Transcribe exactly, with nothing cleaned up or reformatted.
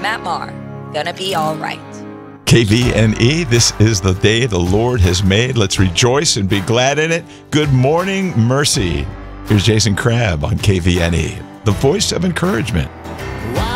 Matt Maher. Gonna be all right. K V N E, this is the day the Lord has made. Let's rejoice and be glad in it. Good morning, Mercy. Here's Jason Crabb on K V N E, the voice of encouragement.